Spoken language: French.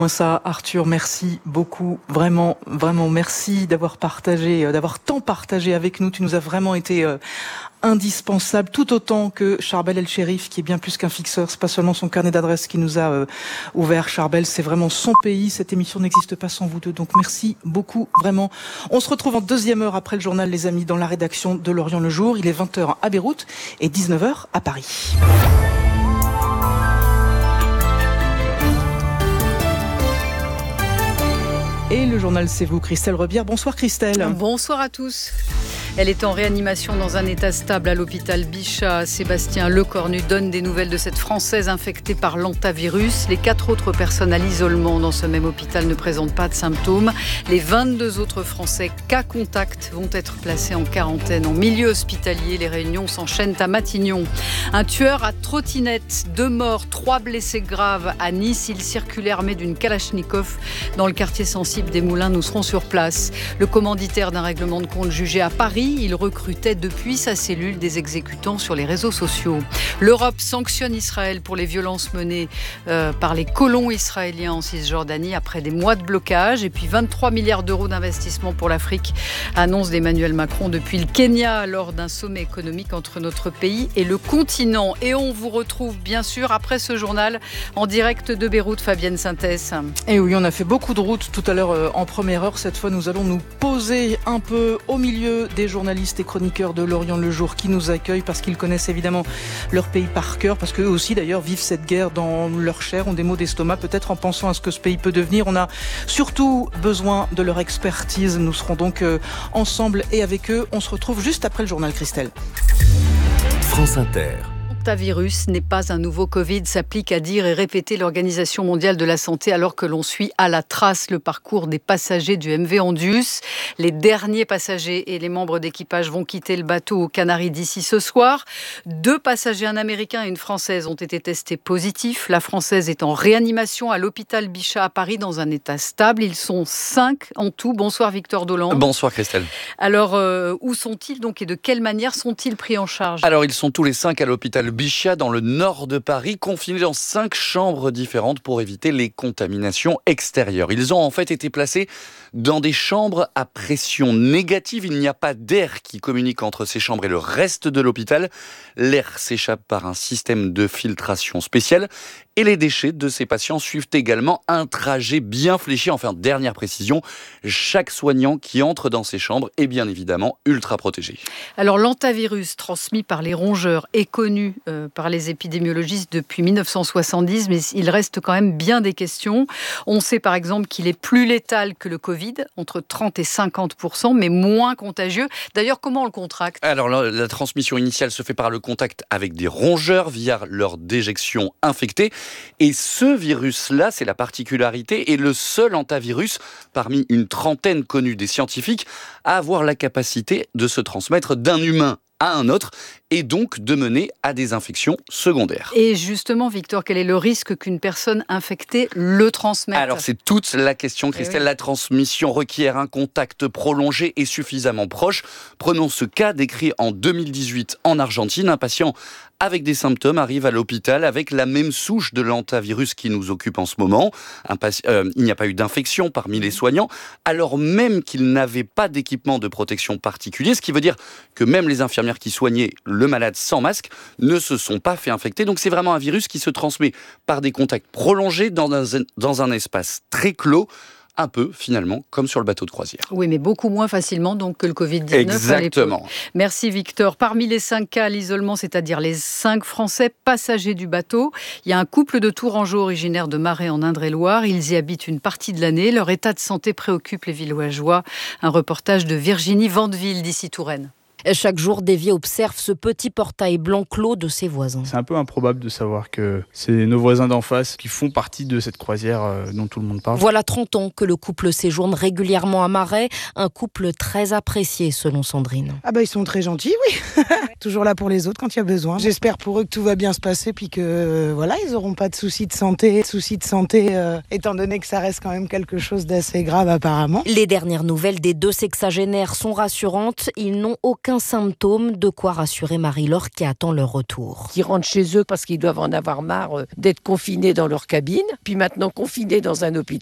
Moi ça, Arthur, merci beaucoup, vraiment merci d'avoir tant partagé avec nous. Tu nous as vraiment été indispensable, tout autant que Charbel El Chérif, qui est bien plus qu'un fixeur. C'est pas seulement son carnet d'adresses qui nous a ouvert. Charbel, c'est vraiment son pays. Cette émission n'existe pas sans vous deux. Donc merci beaucoup, vraiment. On se retrouve en deuxième heure après le journal, les amis, dans la rédaction de Lorient le Jour. Il est 20h à Beyrouth et 19h à Paris. Et le journal, c'est vous, Christelle Rebière. Bonsoir Christelle. Bonsoir à tous. Elle est en réanimation dans un état stable à l'hôpital Bichat. Sébastien Lecornu donne des nouvelles de cette Française infectée par l'hantavirus. Les 4 autres personnes à l'isolement dans ce même hôpital ne présentent pas de symptômes. Les 22 autres Français cas contact vont être placés en quarantaine en milieu hospitalier. Les réunions s'enchaînent à Matignon. Un tueur à trottinette, 2 morts, 3 blessés graves à Nice. Il circulait armé d'une Kalachnikov dans le quartier sensible des Moulins. Nous serons sur place. Le commanditaire d'un règlement de compte jugé à Paris. Il recrutait depuis sa cellule des exécutants sur les réseaux sociaux. L'Europe sanctionne Israël pour les violences menées par les colons israéliens en Cisjordanie après des mois de blocage. Et puis 23 milliards d'euros d'investissement pour l'Afrique, annonce d'Emmanuel Macron depuis le Kenya lors d'un sommet économique entre notre pays et le continent. Et on vous retrouve bien sûr après ce journal en direct de Beyrouth, Fabienne Synthès. Et oui, on a fait beaucoup de routes tout à l'heure en première heure. Cette fois, nous allons nous poser un peu au milieu des journalistes et chroniqueurs de Lorient le Jour qui nous accueillent parce qu'ils connaissent évidemment leur pays par cœur, parce qu'eux aussi d'ailleurs vivent cette guerre dans leur chair, ont des maux d'estomac peut-être en pensant à ce que ce pays peut devenir. On a surtout besoin de leur expertise. Nous serons donc ensemble et avec eux. On se retrouve juste après le journal, Christelle. France Inter. Le hantavirus n'est pas un nouveau Covid, s'applique à dire et répéter l'Organisation mondiale de la santé alors que l'on suit à la trace le parcours des passagers du MV Andus. Les derniers passagers et les membres d'équipage vont quitter le bateau aux Canaries d'ici ce soir. 2 passagers, un Américain et une Française, ont été testés positifs. La Française est en réanimation à l'hôpital Bichat à Paris dans un état stable. Ils sont 5 en tout. Bonsoir Victor Dolland. Bonsoir Christelle. Alors, où sont-ils donc et de quelle manière sont-ils pris en charge ? Alors, ils sont tous les 5 à l'hôpital Bichat dans le nord de Paris, confinés dans 5 chambres différentes pour éviter les contaminations extérieures. Ils ont en fait été placés dans des chambres à pression négative. Il n'y a pas d'air qui communique entre ces chambres et le reste de l'hôpital. L'air s'échappe par un système de filtration spécial. Et les déchets de ces patients suivent également un trajet bien fléchi. Enfin, dernière précision, chaque soignant qui entre dans ces chambres est bien évidemment ultra protégé. Alors, l'hantavirus transmis par les rongeurs est connu par les épidémiologistes depuis 1970, mais il reste quand même bien des questions. On sait par exemple qu'il est plus létal que le Covid, entre 30 et 50%, mais moins contagieux. D'ailleurs, comment on le contracte ? Alors, la transmission initiale se fait par le contact avec des rongeurs via leur déjection infectée. Et ce virus-là, c'est la particularité, est le seul hantavirus parmi une trentaine connue des scientifiques à avoir la capacité de se transmettre d'un humain à un autre et donc de mener à des infections secondaires. Et justement, Victor, quel est le risque qu'une personne infectée le transmette ? Alors, c'est toute la question, Christelle. La transmission requiert un contact prolongé et suffisamment proche. Prenons ce cas décrit en 2018 en Argentine. Un patient avec des symptômes arrive à l'hôpital avec la même souche de l'hantavirus qui nous occupe en ce moment. Il n'y a pas eu d'infection parmi les soignants, alors même qu'il n'avait pas d'équipement de protection particulier, ce qui veut dire que même les infirmières qui soignaient le malade sans masque ne se sont pas fait infecter. Donc c'est vraiment un virus qui se transmet par des contacts prolongés dans un espace très clos, un peu finalement comme sur le bateau de croisière. Oui, mais beaucoup moins facilement donc que le Covid-19. Exactement. Merci Victor. Parmi les 5 cas à l'isolement, c'est-à-dire les 5 Français passagers du bateau, il y a un couple de Tourangeaux originaires de Marais en Indre-et-Loire. Ils y habitent une partie de l'année. Leur état de santé préoccupe les Villageois. Un reportage de Virginie Vandeville d'ici Touraine. Chaque jour, Davy observe ce petit portail blanc clos de ses voisins. C'est un peu improbable de savoir que c'est nos voisins d'en face qui font partie de cette croisière dont tout le monde parle. Voilà 30 ans que le couple séjourne régulièrement à Marais, un couple très apprécié selon Sandrine. Ah bah ils sont très gentils, oui. Toujours là pour les autres quand il y a besoin. J'espère pour eux que tout va bien se passer puis que voilà, ils n'auront pas de soucis de santé. Étant donné que ça reste quand même quelque chose d'assez grave apparemment. Les dernières nouvelles des 2 sexagénaires sont rassurantes. Ils n'ont aucun aucun symptôme, de quoi rassurer Marie-Laure qui attend leur retour. Qui rentrent chez eux parce qu'ils doivent en avoir marre d'être confinés dans leur cabine, puis maintenant confinés dans un hôpital.